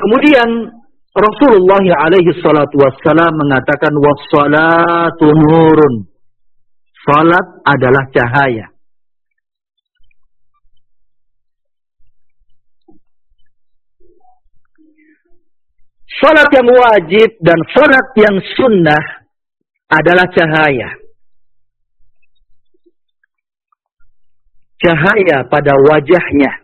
Kemudian Rasulullah alaihi salatu wassalam mengatakan wassalatu nurun. Salat adalah cahaya. Salat yang wajib dan salat yang sunnah adalah cahaya. Cahaya pada wajahnya.